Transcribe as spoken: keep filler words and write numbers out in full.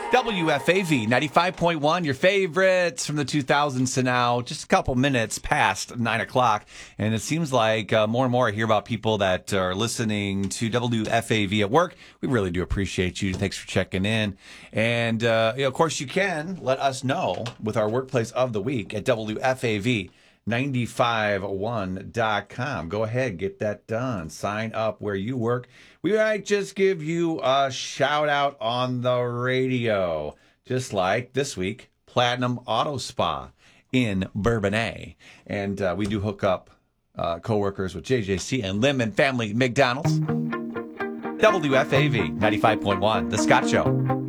W F A V ninety-five point one, your favorites from the two thousands to now, just a couple minutes past nine o'clock. And it seems like uh, more and more I hear about people that are listening to W F A V at work. We really do appreciate you. Thanks for checking in. And, uh, you know, of course, you can let us know with our Workplace of the Week at W F A V ninety-five one dot com. Go ahead, get that done. Sign up where you work. We might just give you a shout out on the radio, just like this week, Platinum Auto Spa in Bourbonnais. And uh, we do hook up uh, coworkers with J J C and Lim and Family McDonald's. W F A V ninety-five point one, The Scott Show.